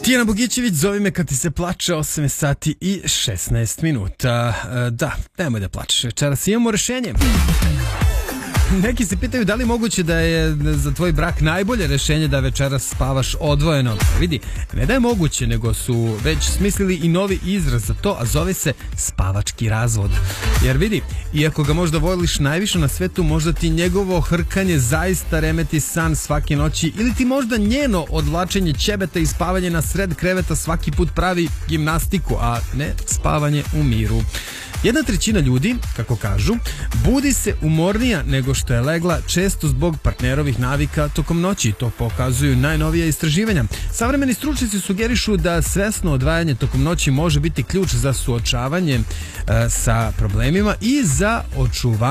Tijana Bogićević, zovi me kad ti se plače, 8 sati i 16 minuta. Da, nemoj da plačeš večeras, imamo rešenje. Neki se pitaju da li moguće da je za tvoj brak najbolje rešenje da večeras spavaš odvojeno. Vidi, ne da je moguće, nego su već smislili i novi izraz za to, a zove se spavački razvod. Jer vidi, iako ga možda voliš najviše na svetu, možda ti njegovo hrkanje zaista remeti san svake noći, ili ti možda njeno odvlačenje ćebeta i spavanje na sred kreveta svaki put pravi gimnastiku, a ne spavanje u miru. 1/3 ljudi, kako kažu, budi se umornija nego što je legla, često zbog partnerovih navika tokom noći. To pokazuju najnovija istraživanja. Savremeni stručnjaci sugerišu da svesno odvajanje tokom noći može biti ključ za suočavanje sa problemima i za očuvanje